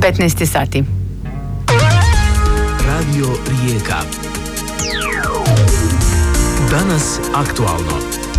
15 sati. Radio Rijeka. Danas aktualno.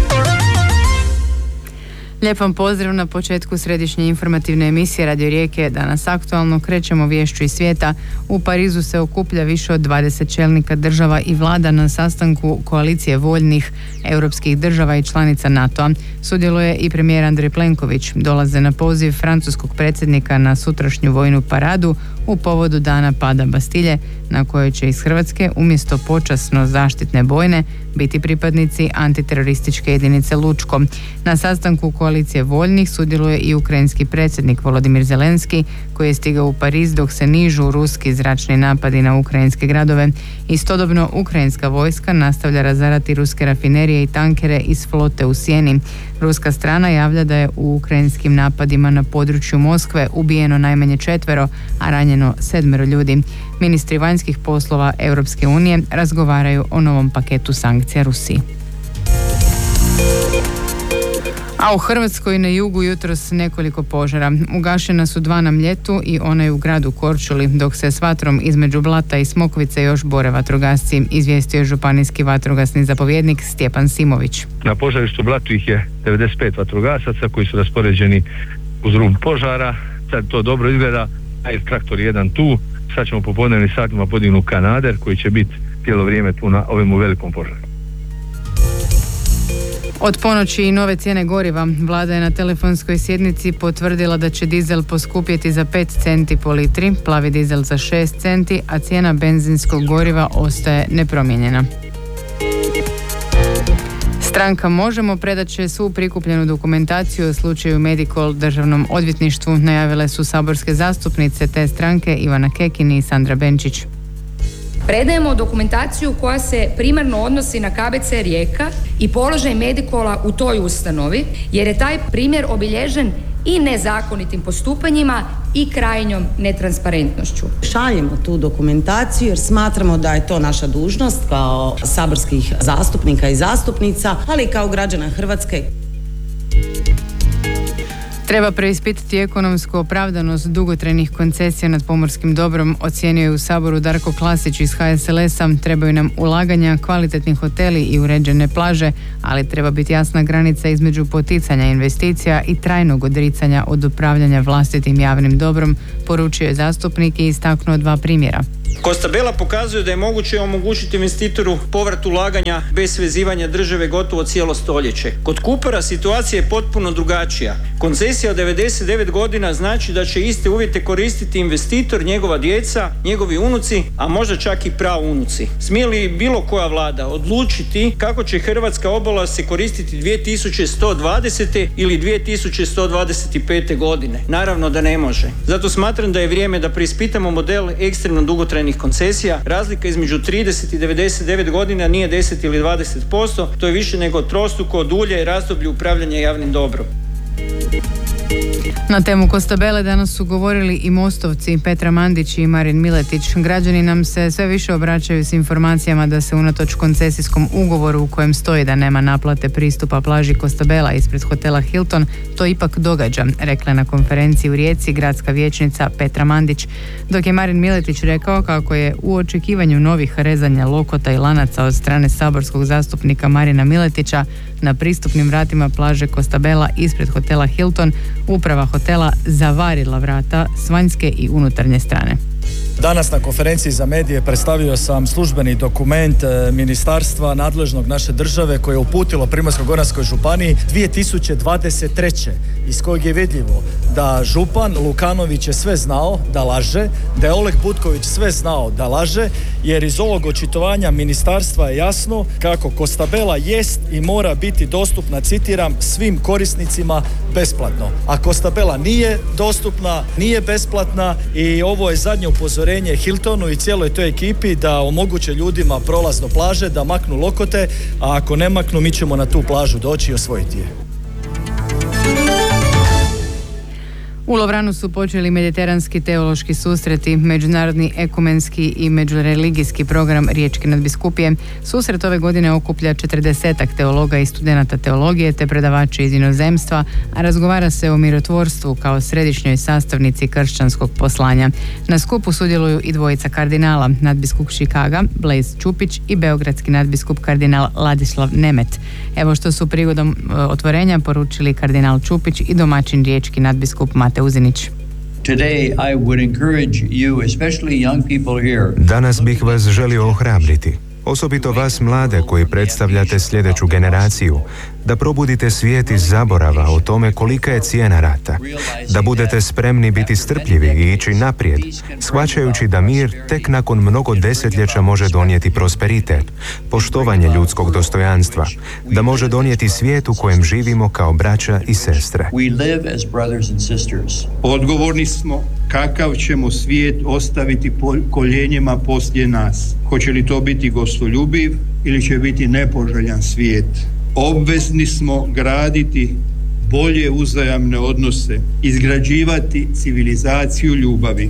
Lijep vam pozdrav na početku središnje informativne emisije Radio Rijeke. Danas aktualno krećemo viješću iz svijeta. U Parizu se okuplja više od 20 čelnika država i vlada na sastanku koalicije voljnih europskih država i članica NATO-a. Sudjeluje i premijer Andrej Plenković. Dolaze na poziv francuskog predsjednika na sutrašnju vojnu paradu u povodu dana pada Bastilje, na kojoj će iz Hrvatske umjesto počasno zaštitne bojne biti pripadnici antiterorističke jedinice Lučko. Na sastanku koalicije voljnih sudjeluje i ukrajinski predsjednik Volodimir Zelenski, koji je stigao u Pariz dok se nižu ruski zračni napadi na ukrajinske gradove. Istodobno ukrajinska vojska nastavlja razarati ruske rafinerije i tankere iz flote u sjeni. Ruska strana javlja da je u ukrajinskim napadima na području Moskve ubijeno najmanje 4, a ranjeno 7 ljudi. Ministri vanjskih poslova Europske unije razgovaraju o novom paketu sankcija Rusiji. A u Hrvatskoj na jugu jutros nekoliko požara. Ugašena su 2 na Mljetu i onaj u gradu Korčuli, dok se s vatrom između Blata i Smokvice još bore vatrogasci, izvijestio je županijski vatrogasni zapovjednik Stjepan Simović. Na požarištu Blatu ih je 95 vatrogasaca koji su raspoređeni uz rub požara. Sad to dobro izgleda, traktor jedan tu. Sad ćemo popodnevnim satima podignuti kanader koji će biti cijelo vrijeme tu na ovemu velikom požaru. Od ponoći i nove cijene goriva. Vlada je na telefonskoj sjednici potvrdila da će dizel poskupjeti za 5 centi po litri, plavi dizel za 6 centi, a cijena benzinskog goriva ostaje nepromijenjena. Stranka Možemo predat će svu prikupljenu dokumentaciju o slučaju Medikol Državnom odvjetništvu, najavile su saborske zastupnice te stranke Ivana Kekin i Sandra Benčić. Predajemo dokumentaciju koja se primarno odnosi na KBC Rijeka i položaj Medikola u toj ustanovi, jer je taj primjer obilježen i nezakonitim postupanjima i krajnjom netransparentnošću. Šaljemo tu dokumentaciju jer smatramo da je to naša dužnost kao saborskih zastupnika i zastupnica, ali i kao građana Hrvatske. Treba preispitati ekonomsku opravdanost dugotrajnih koncesija nad pomorskim dobrom, ocijenio je u Saboru Darko Klasić iz HSLS-a. Trebaju nam ulaganja, kvalitetni hoteli i uređene plaže, ali treba biti jasna granica između poticanja investicija i trajnog odricanja od upravljanja vlastitim javnim dobrom, poručio je zastupnik i istaknuo 2 primjera. Costabella pokazuje da je moguće omogućiti investitoru povrat ulaganja bez svezivanja države gotovo cijelo stoljeće. Kod Kupara situacija je potpuno drugačija. Koncesija od 99 godina znači da će iste uvjete koristiti investitor, njegova djeca, njegovi unuci, a možda čak i praunuci. Smije li bilo koja vlada odlučiti kako će hrvatska obala se koristiti 2120. ili 2125. godine? Naravno da ne može. Zato smatram da je vrijeme da preispitamo model ekstremno dugotrajnih koncesija. Razlika između 30 i 99 godina nije 10 ili 20%, to je više nego trostruko dulje razdoblje upravljanja javnim dobrom. Na temu Costabelle danas su govorili i mostovci Petra Mandić i Marin Miletić. Građani nam se sve više obraćaju s informacijama da se unatoč koncesijskom ugovoru u kojem stoji da nema naplate pristupa plaži Costabella ispred hotela Hilton, to ipak događa, rekla je na konferenciji u Rijeci gradska vijećnica Petra Mandić. Dok je Marin Miletić rekao kako je u očekivanju novih rezanja lokota i lanaca od strane saborskog zastupnika Marina Miletića na pristupnim vratima plaže Costabella ispred hotela Hilton uprava hotela zavarila vrata s vanjske i unutarnje strane. Danas na konferenciji za medije predstavio sam službeni dokument ministarstva nadležnog naše države koje je uputilo Primorsko-goranskoj županiji 2023. iz kojeg je vidljivo da župan Lukanović je sve znao da laže, da je Oleg Butković sve znao da laže, jer iz ovog očitovanja ministarstva je jasno kako Costabella jest i mora biti dostupna, citiram, svim korisnicima besplatno. A Costabella nije dostupna, nije besplatna i ovo je zadnje upozorenje Hiltonu i cijeloj toj ekipi da omoguće ljudima prolaz do plaže, da maknu lokote, a ako ne maknu mi ćemo na tu plažu doći i osvojiti je. U Lovranu su počeli mediteranski teološki susreti, međunarodni ekumenski i međureligijski program Riječke nadbiskupije. Susret ove godine okuplja 40 teologa i studenata teologije te predavače iz inozemstva, a razgovara se o mirotvorstvu kao središnjoj sastavnici kršćanskog poslanja. Na skupu sudjeluju i dvojica kardinala, nadbiskup Chicaga, Blaise Čupić i beogradski nadbiskup kardinal Ladislav Nemet. Evo što su prigodom otvorenja poručili kardinal Čupić i domaćin riječki nadbiskup Matej Uzinić. Danas bih vas želio ohrabriti, osobito vas mlade koji predstavljate sljedeću generaciju, da probudite svijet iz zaborava o tome kolika je cijena rata, da budete spremni biti strpljivi i ići naprijed, shvaćajući da mir tek nakon mnogo desetljeća može donijeti prosperitet, poštovanje ljudskog dostojanstva, da može donijeti svijet u kojem živimo kao braća i sestre. Odgovorni smo kakav ćemo svijet ostaviti koljenjima poslije nas. Hoće li to biti gostoljubiv ili će biti nepoželjan svijet? Obvezni smo graditi bolje uzajamne odnose, izgrađivati civilizaciju ljubavi.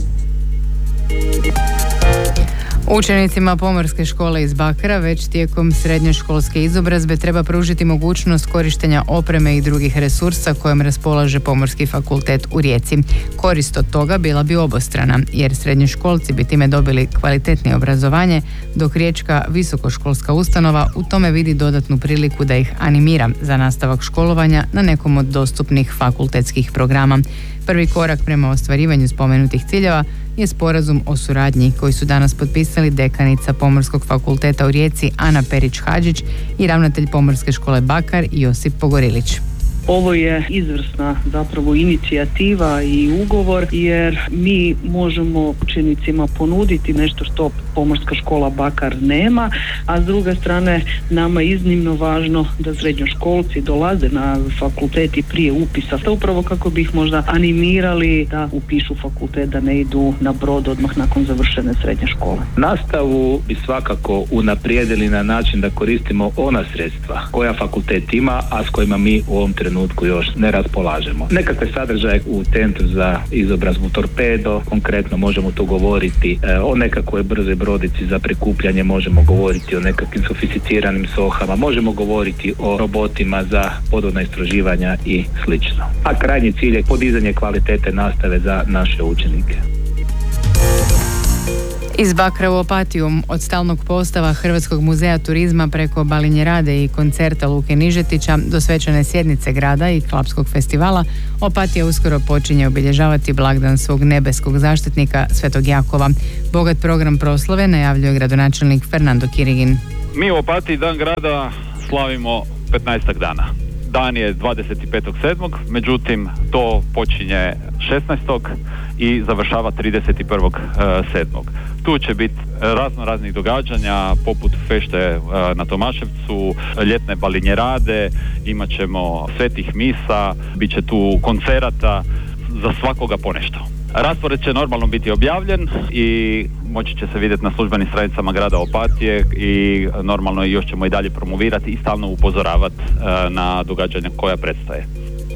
Učenicima Pomorske škole iz Bakra već tijekom srednjoškolske izobrazbe treba pružiti mogućnost korištenja opreme i drugih resursa kojom raspolaže Pomorski fakultet u Rijeci. Korist od toga bila bi obostrana, jer srednjoškolci bi time dobili kvalitetnije obrazovanje, dok riječka visokoškolska ustanova u tome vidi dodatnu priliku da ih animira za nastavak školovanja na nekom od dostupnih fakultetskih programa. Prvi korak prema ostvarivanju spomenutih ciljeva je sporazum o suradnji koji su danas potpisali dekanica Pomorskog fakulteta u Rijeci Ana Perić-Hadžić i ravnatelj Pomorske škole Bakar Josip Pogorilić. Ovo je izvrsna zapravo inicijativa i ugovor, jer mi možemo učenicima ponuditi nešto što Pomorska škola Bakar nema, a s druge strane nama je iznimno važno da srednjoškolci dolaze na fakultet i prije upisa, to upravo kako bi ih možda animirali da upišu fakultet, da ne idu na brod odmah nakon završene srednje škole. Nastavu bi svakako unaprijedili na način da koristimo ona sredstva koja fakultet ima, a s kojima mi u ovom trenutku još ne raspolažemo. Nekakve sadržaje u Centru za izobrazbu Torpedo, konkretno možemo tu govoriti o nekakvoj brzoj brodici za prikupljanje, možemo govoriti o nekakvim sofisticiranim sohama, možemo govoriti o robotima za podvodna istraživanja i slično. A krajnji cilj je podizanje kvalitete nastave za naše učenike. Iz Bakra u Opatiju, od stalnog postava Hrvatskog muzeja turizma preko Balinjerade i koncerta Luke Nižetića do svečane sjednice grada i klapskog festivala, Opatija uskoro počinje obilježavati blagdan svog nebeskog zaštitnika Svetog Jakova. Bogat program proslave najavljuje gradonačelnik Fernando Kirigin. Mi u Opatiji Dan grada slavimo 15 dana. Dan je 25.7., međutim to počinje 16. i završava 31.7. Tu će biti raznih događanja poput fešte na Tomaševcu, ljetne balinjerade, imat ćemo svetih misa, bit će tu koncerata, za svakoga ponešto. Raspored će normalno biti objavljen i moći će se vidjeti na službenim stranicama grada Opatije i normalno još ćemo i dalje promovirati i stalno upozoravati na događanja koja predstaje.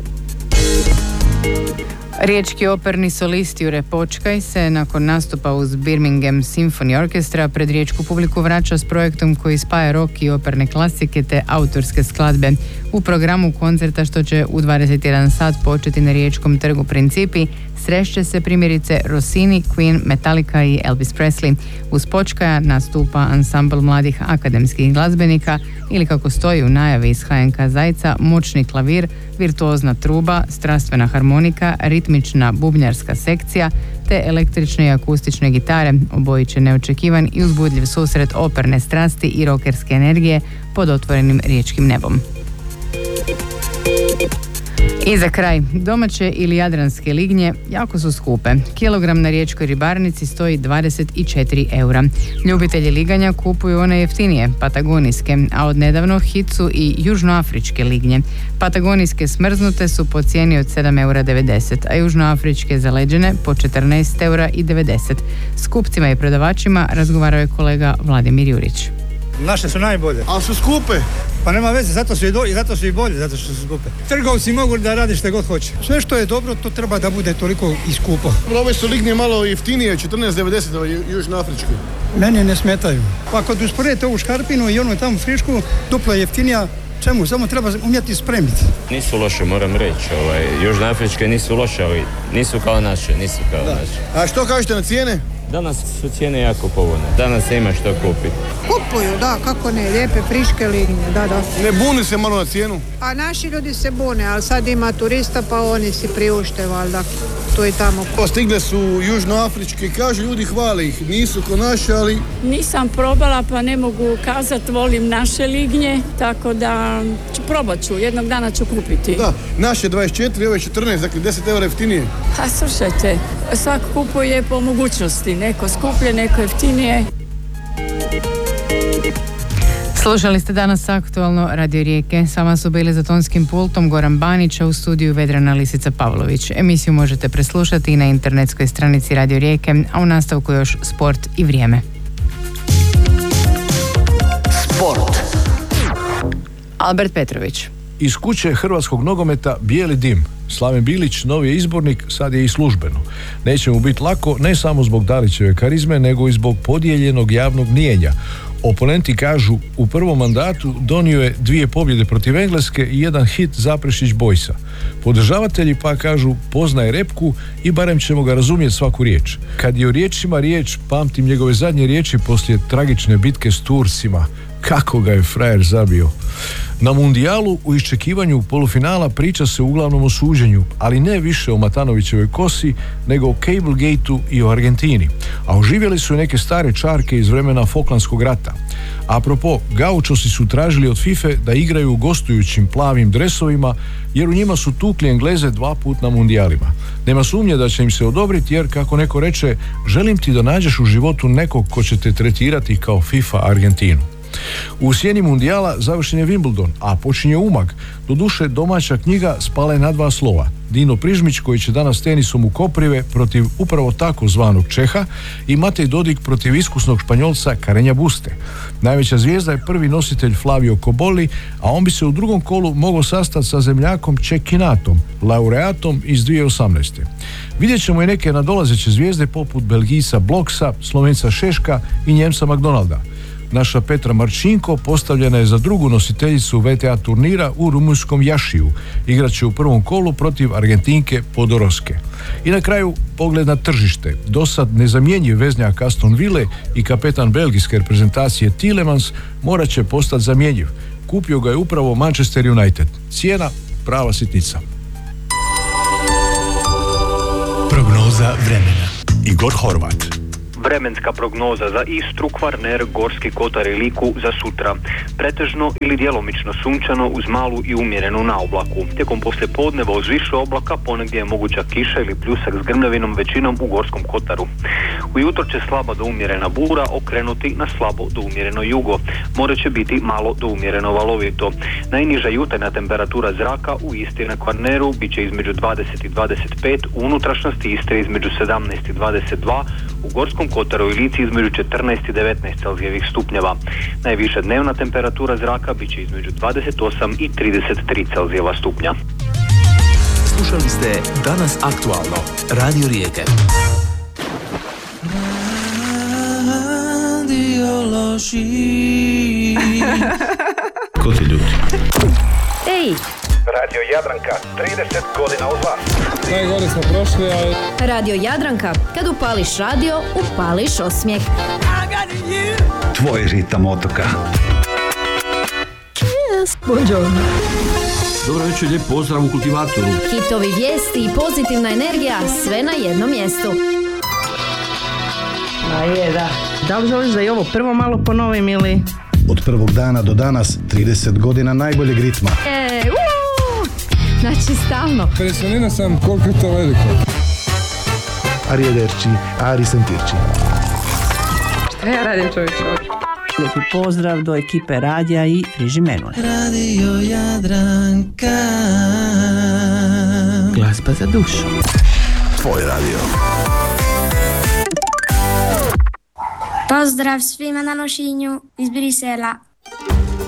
Riječki operni solist Jure Počkaj se nakon nastupa uz Birmingham Symphony Orchestra pred riječku publiku vraća s projektom koji spaja rock i operne klasike te autorske skladbe. U programu koncerta, što će u 21 sat početi na Riječkom trgu Principi, srešće se primjerice Rossini, Queen, Metallica i Elvis Presley. Uz Počkaja nastupa ansambl mladih akademskih glazbenika ili, kako stoji u najavi iz HNK Zajca, moćni klavir, virtuozna truba, strastvena harmonika, ritmična bubnjarska sekcija te električne i akustične gitare. Oboji će neočekivan i uzbudljiv susret operne strasti i rokerske energije pod otvorenim riječkim nebom. I za kraj, domaće ili jadranske lignje jako su skupe. Kilogram na riječkoj ribarnici stoji 24 eura. Ljubitelji liganja kupuju one jeftinije, patagonijske, a od nedavno hit su i južnoafričke lignje. Patagonijske smrznute su po cijeni od 7,90 eura, a južnoafričke zaleđene po 14,90 eura. S kupcima i prodavačima razgovarao je kolega Vladimir Jurić. Naše su najbolje. Ali su skupe. Pa nema veze, zato su i bolje, zato što su skupe. Trgovci mogu da rade što god hoće. Sve što je dobro, to treba da bude toliko i skupo. Ove su lignije malo jeftinije, 14,90 južnoafričke. Meni ne smetaju. Pa kad usporedite ovu škarpinu i onu tamo frišku, duplo jeftinija. Čemu? Samo treba umjeti spremiti. Nisu loše, moram reći. Južnoafričke nisu loše, ali nisu kao naše. A što kažete na cijene? Danas su cijene jako povoljne. Danas se ima što kupiti. Kupuju, da, kako ne, lijepe friške lignje, da. Ne buni se malo na cijenu? A naši ljudi se bune, ali sad ima turista pa oni si priušte, valjda, tu i tamo. Stigle su južnoafričke, kažu ljudi hvale ih, nisu ko naše, ali... Nisam probala pa ne mogu kazati, volim naše lignje, tako da probat ću, jednog dana ću kupiti. Da, naše 24, ovo je 14, dakle 10 € jeftinije. A slušajte, svak kupuje po mogućnosti, neko skuplje, neko jeftinije. Slušali ste danas aktualno Radio Rijeke. S vama su bili za tonskim pultom Goran Banić, a u studiju Vedrana Lisica Pavlović. Emisiju možete preslušati i na internetskoj stranici Radio Rijeke, a u nastavku još sport i vrijeme. Sport. Albert Petrović. Iz kuće hrvatskog nogometa bijeli dim. Slaven Bilić, novi je izbornik, sad je i službeno. Neće mu biti lako, ne samo zbog Dalićeve karizme, nego i zbog podijeljenog javnog mnijenja. Oponenti kažu, u prvom mandatu donio je 2 pobjede protiv Engleske i 1 hit Zaprešić Boysa. Podržavatelji pa kažu, poznaje repku i barem ćemo ga razumjeti svaku riječ. Kad je o riječima riječ, pamtim njegove zadnje riječi poslije tragične bitke s Turcima. Kako ga je frajer zabio. Na mundijalu u iščekivanju polufinala priča se uglavnom o suđenju, ali ne više o Matanovićevoj kosi, nego o Cablegateu i o Argentini. A oživjeli su i neke stare čarke iz vremena Falklandskog rata. Apropo, gaučosi su tražili od FIFA da igraju u gostujućim plavim dresovima, jer u njima su tukli Engleze 2 puta na mundijalima. Nema sumnje da će im se odobriti, jer kako neko reče, želim ti da nađeš u životu nekog ko će te tretirati kao FIFA Argentinu. U sjeni mundijala završen je Wimbledon, a počinje Umag. Doduše, domaća knjiga spala je na 2 slova. Dino Prižmić, koji će danas tenisom u Koprive protiv upravo tako zvanog Čeha, i Matej Dodik protiv iskusnog Španjolca Carreña Buste. Najveća zvijezda je prvi nositelj Flavio Cobolli, a on bi se u drugom kolu mogao sastati sa zemljakom Cecchinatom, laureatom iz 2018. Vidjet ćemo i neke nadolazeće zvijezde poput Belgijca Bloksa, Slovenca Šeška i Njemca McDonalda. Naša Petra Marčinko postavljena je za drugu nositeljicu VTA turnira u rumunjskom Jašiju. Igraće u prvom kolu protiv Argentinke Podoroske. I na kraju pogled na tržište. Dosad nezamjenjiv veznjak Aston Ville i kapetan belgijske reprezentacije Tielemans morat će postati zamjenjiv. Kupio ga je upravo Manchester United. Cijena prava sitnica. Prognoza vremena. Igor Horvat. Vremenska prognoza za Istru, Kvarner, Gorski kotar i Liku za sutra. Pretežno ili djelomično sunčano uz malu i umjerenu naoblaku. Tijekom poslijepodneva uz više oblaka ponegdje je moguća kiša ili pljusak s grmljavinom većinom u Gorskom kotaru. Ujutro će slaba do umjerena bura okrenuti na slabo do umjereno jugo. More će biti malo do umjereno valovito. Najniža jutarnja temperatura zraka u Istri na Kvarneru bit će između 20 i 25, u unutrašnjosti Istre između 17 i 22, u Gorskom kotaru i Lici između 14 i 19 Celzijevih stupnjeva. Najviša dnevna temperatura zraka bit će između 28 i 33 Celzijeva stupnja. Slušali ste Danas aktualno. Radio Rijeke. Ko ti ljudi? Ej! Radio Jadranka, 30 godina uz vas. Najgore smo prošli, ali... Radio Jadranka, kad upališ radio, upališ osmijeh. Tvoj ritam otoka. Yes, buongiorno. Dobro večer, lijep pozdrav u Kultivatoru. Hitovi, vijesti i pozitivna energija, sve na jednom mjestu. Da li želiš da i ovo prvo malo ponovim ili... Od prvog dana do danas, 30 godina najboljeg ritma. Znači stalno. Impresioniran sam koliko je to veliko. Arrivederci, Ari sentirci. Šta ja radim, čovječe? Lijepi pozdrav do ekipe radija i Friži Menule. Radio Jadranka. Glazba za dušu. Tvoj radio. Pozdrav svima na Lošinju iz Brisela.